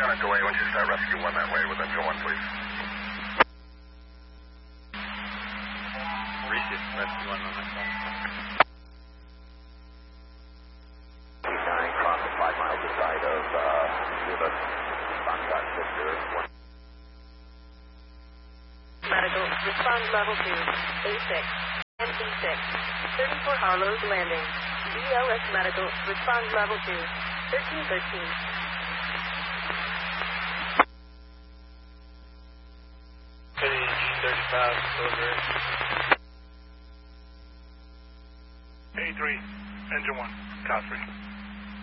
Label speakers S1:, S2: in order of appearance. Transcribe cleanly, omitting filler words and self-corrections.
S1: minute delay once you start rescue 1 that way with engine 1, please.
S2: Receive rescue 1 on that phone.
S1: 9 crossing 5 miles aside of Unit Foxtrot Victor 1.
S3: Medical, respond level 2, A6, MD6, 34 Harlow's Landing. BLS Medical, respond level 2, 1313.
S2: Page 35, over.
S1: A3, engine 1, Cosby.